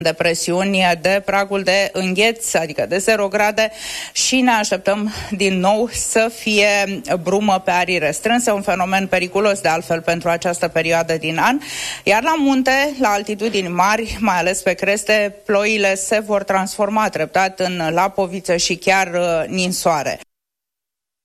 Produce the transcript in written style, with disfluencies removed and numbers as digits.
de presiuni de pragul de îngheț, adică de 0 grade, și ne așteptăm din nou să fie brumă pe arii restrânse, un fenomen periculos de altfel pentru această perioadă din an. Iar la munte, la altitudini mari, mai ales pe creste, ploile se vor transforma treptat în lapoviță și chiar ninsoare.